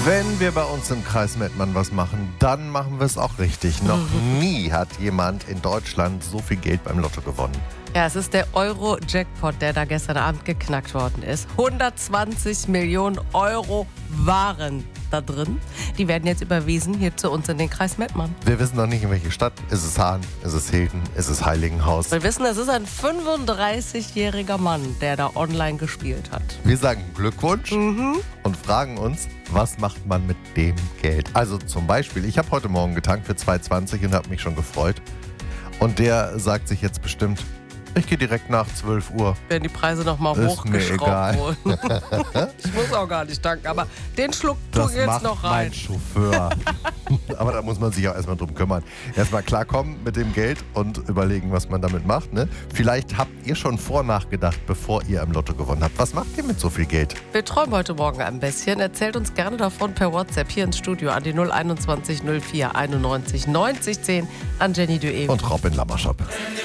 Wenn wir bei uns im Kreis Mettmann was machen, dann machen wir es auch richtig. Noch nie hat jemand in Deutschland so viel Geld beim Lotto gewonnen. Ja, es ist der Euro-Jackpot, der da gestern Abend geknackt worden ist. 120 Millionen Euro waren da drin. Die werden jetzt überwiesen hier zu uns in den Kreis Mettmann. Wir wissen noch nicht, in welche Stadt. Ist es Hahn? Ist es Hilden? Ist es Heiligenhaus? Wir wissen, es ist ein 35-jähriger Mann, der da online gespielt hat. Wir sagen Glückwunsch und fragen uns, was macht man mit dem Geld? Also zum Beispiel, ich habe heute Morgen getankt für 2,20 und habe mich schon gefreut. Und der sagt sich jetzt bestimmt, ich gehe direkt nach 12 Uhr. Werden die Preise nochmal Ist mir egal. hochgeschraubt wurden. Ich muss auch gar nicht tanken, aber den Schluck tue ich jetzt noch rein. Mein Chauffeur. Aber da muss man sich auch erstmal drum kümmern. Erstmal klarkommen mit dem Geld und überlegen, was man damit macht. Ne? Vielleicht habt ihr schon nachgedacht, bevor ihr im Lotto gewonnen habt. Was macht ihr mit so viel Geld? Wir träumen heute Morgen ein bisschen. Erzählt uns gerne davon per WhatsApp hier ins Studio an die 021 04 91 90 10 an Jenny Dué. Und Robin Lammerschop.